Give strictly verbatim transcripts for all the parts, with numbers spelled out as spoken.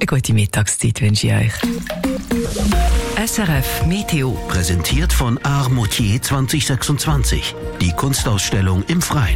Eine gute Mittagszeit wünsche ich euch. S R F Meteo. Präsentiert von Art Moutier zwanzig sechsundzwanzig. Die Kunstausstellung im Freien.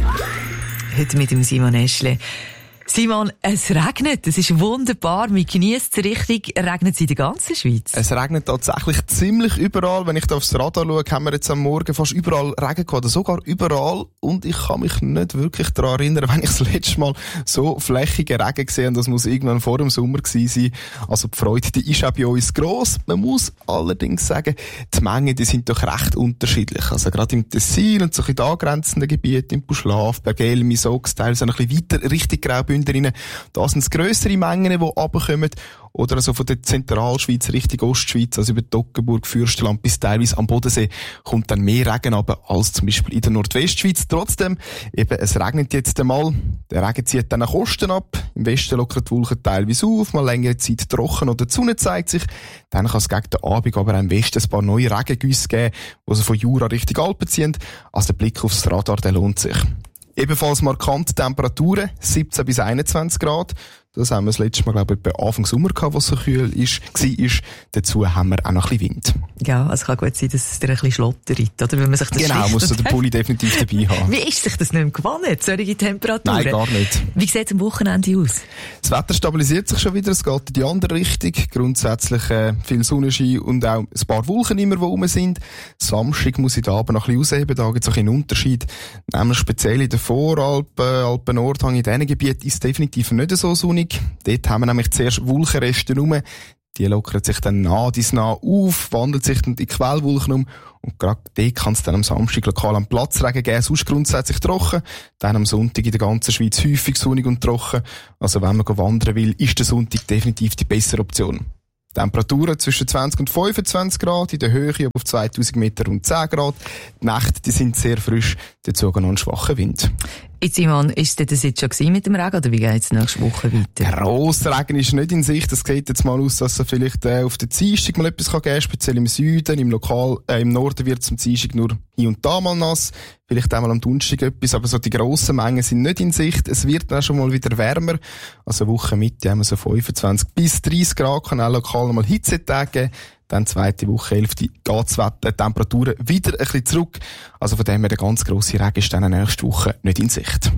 Heute mit dem Simon Eschle. Simon, es regnet. Es ist wunderbar. Man genießt es richtig. Regnet es in der ganzen Schweiz? Es regnet tatsächlich ziemlich überall. Wenn ich da aufs Radar schaue, haben wir jetzt am Morgen fast überall Regen gehabt. Oder sogar überall. Und ich kann mich nicht wirklich daran erinnern, wenn ich das letzte Mal so flächige Regen gesehen habe. Das muss irgendwann vor dem Sommer gewesen sein. Also die Freude, die ist auch bei uns gross. Man muss allerdings sagen, die Mengen, die sind doch recht unterschiedlich. Also gerade im Tessin und so in den angrenzenden Gebieten, im Buschlaf, Bergelmi, Sox, teilweise ein bisschen weiter Richtung Graubünden. Da sind es grössere Mengen, die runterkommen. Oder also von der Zentralschweiz Richtung Ostschweiz, also über Toggenburg, Fürstenland bis teilweise am Bodensee, kommt dann mehr Regen runter als zum Beispiel in der Nordwestschweiz. Trotzdem, eben, es regnet jetzt einmal. Der Regen zieht dann Kosten ab. Im Westen lockern die Wolken teilweise auf, mal längere Zeit trocken oder die Sonne zeigt sich. Dann kann es gegen den Abend aber auch im Westen ein paar neue Regengüsse geben, die also von Jura Richtung Alpen ziehen. Also der Blick aufs Radar, der lohnt sich. Ebenfalls markante Temperaturen, siebzehn bis einundzwanzig Grad. Das haben wir das letzte Mal, glaube ich, etwa Anfang Sommer gehabt, wo es so kühl ist, war. Dazu haben wir auch noch ein bisschen Wind. Ja, also es kann gut sein, dass es dir ein bisschen schlottert, oder? Wenn man sich das genau, muss der Pulli definitiv dabei haben. Wie ist sich das nicht mehr gewohnt, solche Temperaturen? Nein, gar nicht. Wie sieht es am Wochenende aus? Das Wetter stabilisiert sich schon wieder, es geht in die andere Richtung. Grundsätzlich äh, viel Sonnenschein und auch ein paar Wolken immer, die rum sind. Samstag muss ich da aber noch ein bisschen ausheben, da gibt es auch einen Unterschied. Nämlich speziell in den Voralpen, Alpen-Nordhang, in diesen Gebieten ist es definitiv nicht so sonnig. Dort haben wir nämlich zuerst Wolkenreste rum. Die lockern sich dann nah dies nah auf, wandeln sich dann in die Quellwolken um. Und gerade dort kann es dann am Samstag lokal am Platzregen geben, sonst grundsätzlich trocken. Dann am Sonntag in der ganzen Schweiz häufig sonnig und trocken. Also wenn man wandern will, ist der Sonntag definitiv die bessere Option. Temperaturen zwischen zwanzig und fünfundzwanzig Grad, in der Höhe auf zweitausend Meter rund zehn Grad. Die Nächte, die sind sehr frisch, dazu noch ein schwacher Wind. Jetzt, Simon, ist das jetzt schon gewesen mit dem Regen, oder wie geht es nächste Woche weiter? Grosser Regen ist nicht in Sicht. Es sieht jetzt mal aus, dass es vielleicht äh, auf der Dienstag mal etwas geben kann, speziell im Süden. Im Lokal, äh, im Norden wird es am Dienstag nur hier und da mal nass. Vielleicht einmal am Donnerstag etwas, aber so die grossen Mengen sind nicht in Sicht. Es wird dann schon mal wieder wärmer. Also Woche Mitte haben wir so fünfundzwanzig bis dreißig Grad, kann auch lokal nochmal Hitzetage geben. Dann zweite Woche, Hälfte, geht die Temperaturen wieder ein bisschen zurück. Also von dem her, der ganz grosse Regen ist dann nächste Woche nicht in Sicht.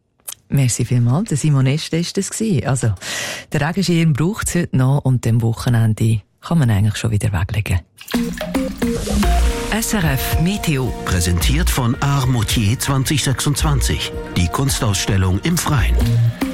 Merci vielmals. Der Simon Eschle war das. Also, der Regenschirm braucht es heute noch und am Wochenende kann man eigentlich schon wieder weglegen. S R F Meteo. Präsentiert von Art Moutier zwanzig sechsundzwanzig. Die Kunstausstellung im Freien.